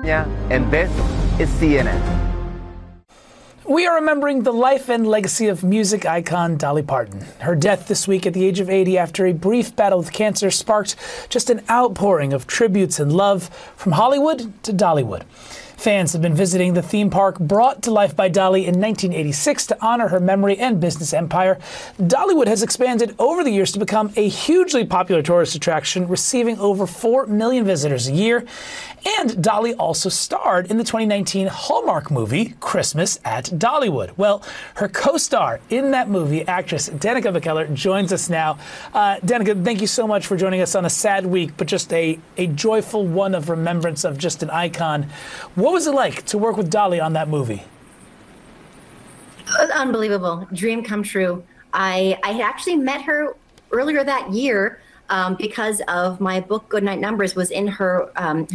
And this is CNN. We are remembering the life and legacy of music icon Dolly Parton. Her death this week at the age of 80 after a brief battle with cancer sparked just an outpouring of tributes and love from Hollywood to Dollywood. Fans have been visiting the theme park brought to life by Dolly in 1986 to honor her memory and business empire. Dollywood has expanded over the years to become a hugely popular tourist attraction, receiving over 4 million visitors a year. And Dolly also starred in the 2019 Hallmark movie, Christmas at Dollywood. Well, her co-star in that movie, actress Danica McKellar, joins us now. Danica, thank you so much for joining us on a sad week, but just a joyful one of remembrance of just an icon. What was it like to work with Dolly on that movie? It was unbelievable. Dream come true. I had actually met her earlier that year because of my book, Goodnight Numbers, was in her